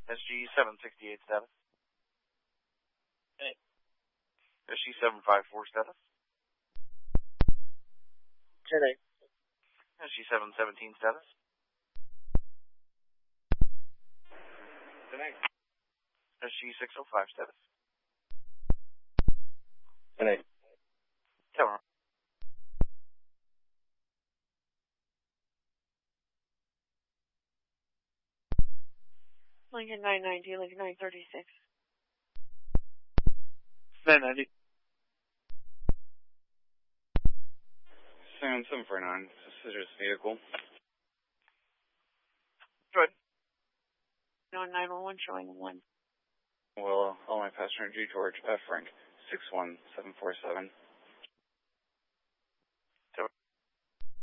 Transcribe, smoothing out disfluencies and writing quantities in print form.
SG-768 status. Hey. SG-754 status. 10-8. SG-717 status. 10-8. SG-605 status. 10-8. Tower. Lincoln 990, Lincoln 936. 990. 749, suspicious vehicle. Good. No, 911 showing 1. Well, all my passenger G George F Frank 61747.